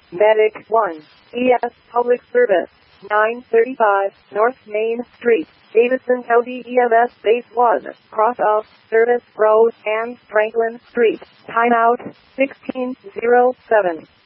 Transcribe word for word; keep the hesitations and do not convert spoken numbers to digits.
Medic one, E S Public Service, nine thirty-five North Main Street, Davidson County E M S Base one, cross of Service Road and Franklin Street. Timeout sixteen oh seven.